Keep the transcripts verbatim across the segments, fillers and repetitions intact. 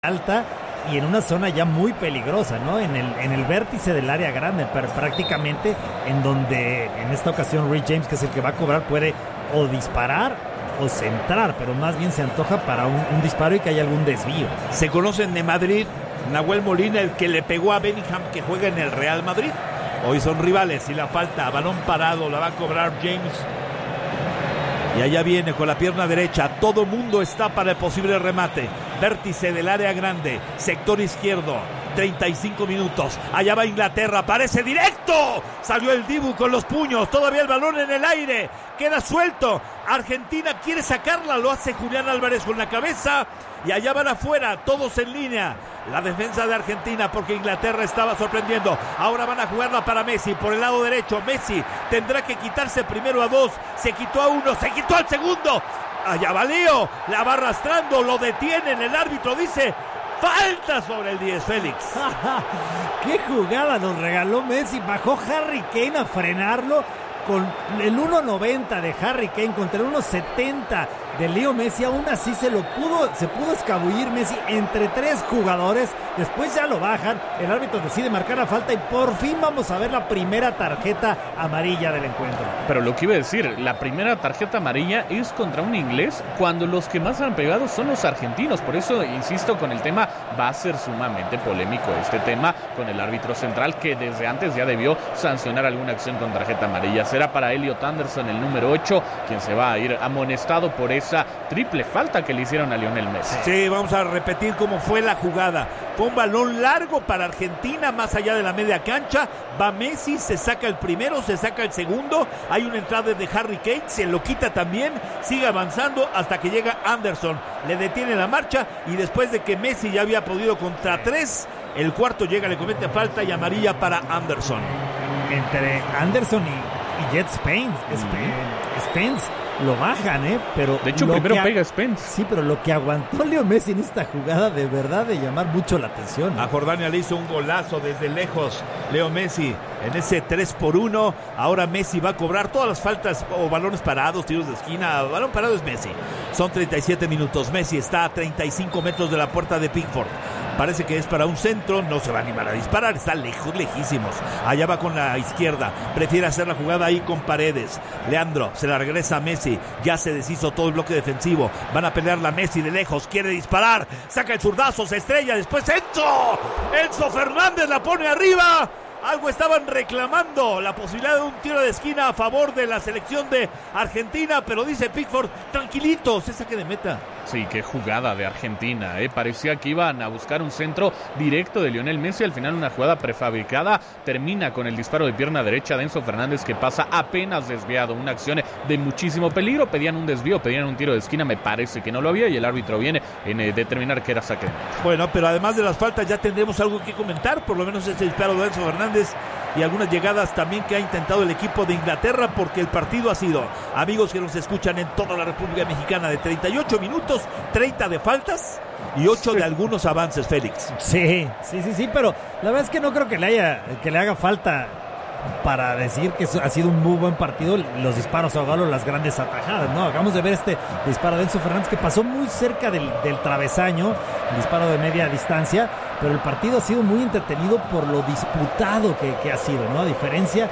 alta y en una zona ya muy peligrosa, ¿no? En el, en el vértice del área grande, pero prácticamente en donde en esta ocasión Rick James, que es el que va a cobrar, puede o disparar o centrar, pero más bien se antoja para un, un disparo y que haya algún desvío. Se conocen de Madrid, Nahuel Molina, el que le pegó a Bellingham, que juega en el Real Madrid. Hoy son rivales y la falta, balón parado, la va a cobrar James. Y allá viene con la pierna derecha. Todo mundo está para el posible remate. Vértice del área grande, sector izquierdo. treinta y cinco minutos. Allá va Inglaterra. Parece directo. Salió el Dibu con los puños. Todavía el balón en el aire. Queda suelto. Argentina quiere sacarla. Lo hace Julián Álvarez con la cabeza. Y allá van afuera. Todos en línea. La defensa de Argentina, porque Inglaterra estaba sorprendiendo. Ahora van a jugarla para Messi por el lado derecho. Messi tendrá que quitarse primero a dos. Se quitó a uno. Se quitó al segundo. Allá va Leo. La va arrastrando. Lo detienen. El árbitro dice: falta sobre el diez, Félix. ¡Qué jugada nos regaló Messi! Bajó Harry Kane a frenarlo con el uno noventa de Harry Kane contra el uno setenta de Leo Messi. Aún así se lo pudo, se pudo escabullir Messi entre tres jugadores. Después ya lo bajan. El árbitro decide marcar la falta y por fin vamos a ver la primera tarjeta amarilla del encuentro. Pero lo que iba a decir, la primera tarjeta amarilla es contra un inglés cuando los que más han pegado son los argentinos. Por eso, insisto, con el tema va a ser sumamente polémico este tema con el árbitro central, que desde antes ya debió sancionar alguna acción con tarjeta amarilla. Será para Elliot Anderson, el número ocho, quien se va a ir amonestado por esa triple falta que le hicieron a Lionel Messi. Sí, vamos a repetir cómo fue la jugada. Fue un balón largo para Argentina, más allá de la media cancha. Va Messi, se saca el primero, se saca el segundo. Hay una entrada de Harry Kane, se lo quita también. Sigue avanzando hasta que llega Anderson. Le detiene la marcha y después de que Messi ya había podido contra tres, el cuarto llega, le comete falta y amarilla para Anderson. Entre Anderson y, y Jet Spence. Spence. Spence lo bajan, ¿eh? Pero de hecho, primero ha... pega Spence. Sí, pero lo que aguantó Leo Messi en esta jugada, de verdad, de llamar mucho la atención, ¿eh? A Jordania le hizo un golazo desde lejos Leo Messi en ese tres por uno. Ahora Messi va a cobrar todas las faltas o balones parados, tiros de esquina. Balón parado es Messi. Son treinta y siete minutos. Messi está a treinta y cinco metros de la puerta de Pickford. Parece que es para un centro, no se va a animar a disparar, está lejos, lejísimos. Allá va con la izquierda, prefiere hacer la jugada ahí con Paredes. Leandro se la regresa a Messi, ya se deshizo todo el bloque defensivo. Van a pelear la Messi de lejos, quiere disparar, saca el zurdazo, se estrella, después Enzo. Enzo Fernández la pone arriba. Algo estaban reclamando, la posibilidad de un tiro de esquina a favor de la selección de Argentina, pero dice Pickford, tranquilitos, se saque de meta. Sí, qué jugada de Argentina, ¿eh? Parecía que iban a buscar un centro directo de Lionel Messi. Al final una jugada prefabricada termina con el disparo de pierna derecha de Enzo Fernández, que pasa apenas desviado. Una acción de muchísimo peligro. Pedían un desvío, pedían un tiro de esquina. Me parece que no lo había y el árbitro viene en eh, determinar que era saque de meta. Bueno, pero además de las faltas ya tendremos algo que comentar. Por lo menos ese disparo de Enzo Fernández y algunas llegadas también que ha intentado el equipo de Inglaterra, porque el partido ha sido, amigos que nos escuchan en toda la República Mexicana, de treinta y ocho minutos, treinta de faltas y ocho de algunos avances, Félix. Sí, sí, sí, sí, pero la verdad es que no creo que le haya, que le haga falta para decir que ha sido un muy buen partido los disparos a galo, las grandes atajadas, ¿no? Acabamos de ver este disparo de Enzo Fernández que pasó muy cerca del, del travesaño, disparo de media distancia, pero el partido ha sido muy entretenido por lo disputado que, que ha sido, ¿no? A diferencia,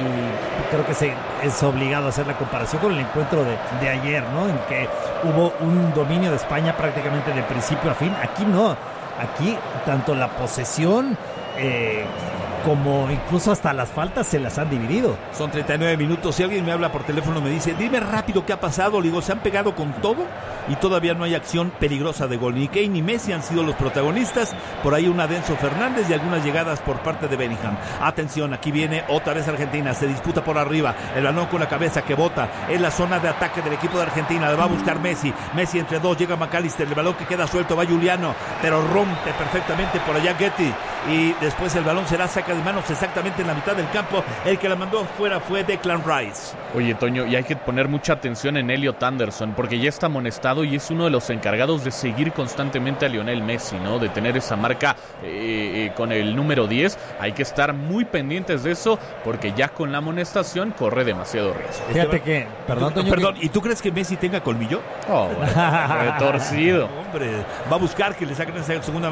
y creo que se, es obligado a hacer la comparación con el encuentro de, de ayer, ¿no? En que hubo un dominio de España prácticamente de principio a fin. Aquí no, aquí tanto la posesión eh, como incluso hasta las faltas se las han dividido. Son treinta y nueve minutos. Si alguien me habla por teléfono me dice, dime rápido qué ha pasado, le digo, se han pegado con todo y todavía no hay acción peligrosa de gol. Ni Kane ni Messi han sido los protagonistas. Por ahí una de Enzo Fernández y algunas llegadas por parte de Bellingham. Atención, aquí viene otra vez Argentina, se disputa por arriba, el balón con la cabeza que bota en la zona de ataque del equipo de Argentina. Le va a buscar Messi, Messi entre dos, llega McAllister, el balón que queda suelto, va Juliano, pero rompe perfectamente por allá Getty. y después el balón será saca de manos exactamente en la mitad del campo. El que la mandó fuera fue Declan Rice. Oye, Toño, y hay que poner mucha atención en Elliot Anderson, porque ya está amonestado y es uno de los encargados de seguir constantemente a Lionel Messi, ¿no? De tener esa marca eh, eh, con el número diez. Hay que estar muy pendientes de eso, porque ya con la amonestación corre demasiado riesgo. Fíjate que, perdón, Toño, Perdón, que... ¿y tú crees que Messi tenga colmillo? Oh, bueno, retorcido. Hombre, va a buscar que le saquen esa segunda